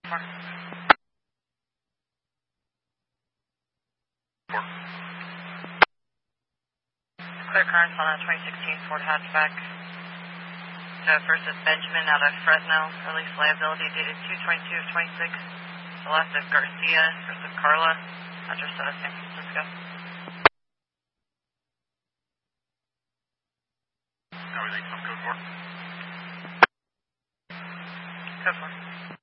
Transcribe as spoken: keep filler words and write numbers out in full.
Four. Four. Clear currents on a twenty sixteen Ford hatchback. So first is Benjamin out of Fresno. Release liability dated two twenty-two of twenty-six. The last is Garcia versus Carla. Address out of San Francisco. Everything's on code four. Code four.